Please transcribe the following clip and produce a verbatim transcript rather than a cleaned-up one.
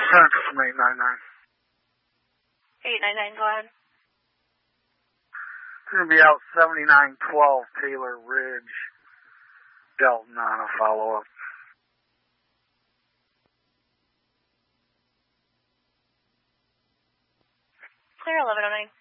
Central from eight nine nine. eight nine nine, go ahead. It's going to be out seventy-nine twelve Taylor Ridge, Delton on a follow-up. Clear eleven oh nine.